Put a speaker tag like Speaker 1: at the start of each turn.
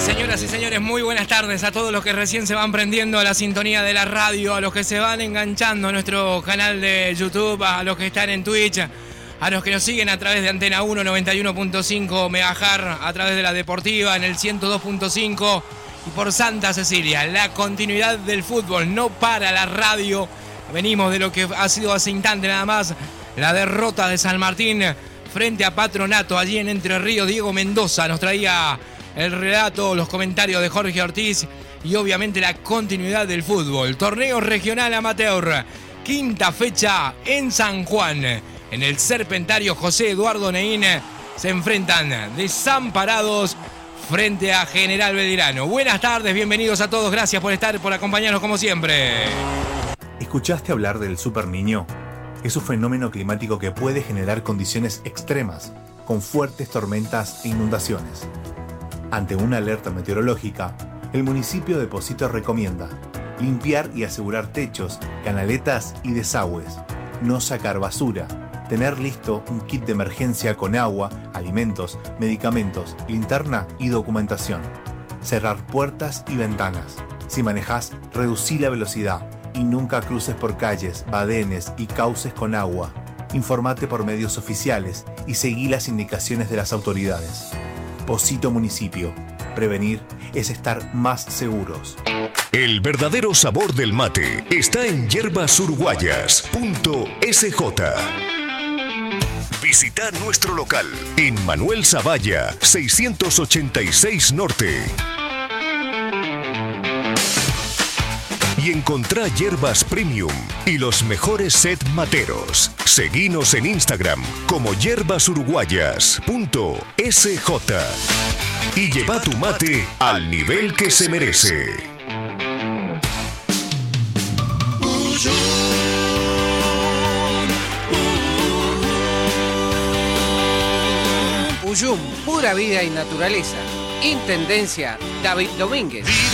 Speaker 1: Señoras y señores, muy buenas tardes a todos los que recién se van prendiendo a la sintonía de la radio, a los que se van enganchando a nuestro canal de YouTube, a los que están en Twitch, a los que nos siguen a través de Antena 1 91.5 MHz, a través de la Deportiva en el 102.5 y por Santa Cecilia. La continuidad del fútbol no para la radio. Venimos de lo que ha sido hace instante nada más la derrota de San Martín frente a Patronato allí en Entre Ríos. Diego Mendoza nos traía el relato, los comentarios de Jorge Ortiz y obviamente la continuidad del fútbol. Torneo regional amateur, quinta fecha en San Juan. En el Serpentario José Eduardo Neín se enfrentan desamparados frente a General Belgrano. Buenas tardes, bienvenidos a todos, gracias por estar, por acompañarnos como siempre.
Speaker 2: ¿Escuchaste hablar del Super Niño? Es un fenómeno climático que puede generar condiciones extremas, con fuertes tormentas e inundaciones. Ante una alerta meteorológica, el municipio de Pocito recomienda limpiar y asegurar techos, canaletas y desagües, no sacar basura, tener listo un kit de emergencia con agua, alimentos, medicamentos, linterna y documentación, cerrar puertas y ventanas. Si manejás, reducí la velocidad y nunca cruces por calles, badenes y cauces con agua. Informate por medios oficiales y seguí las indicaciones de las autoridades. Pocito Municipio. Prevenir es estar más seguros.
Speaker 3: El verdadero sabor del mate está en yerbasurguayas.sj. Visita nuestro local en Manuel Zavalla, 686 Norte. Y encontrá hierbas premium y los mejores set materos. Seguinos en Instagram como yerbasurguayas.sj y lleva tu mate al nivel que se merece.
Speaker 4: Uyum, pura vida y naturaleza. Intendencia David Domínguez.